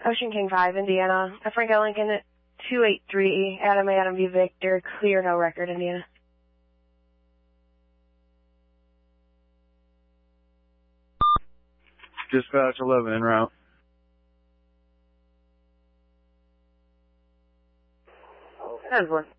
Ocean King 5, Indiana. Franco Lincoln at 283, Adam V. Victor, clear, no record, Indiana. Dispatch 11 en route. That's one.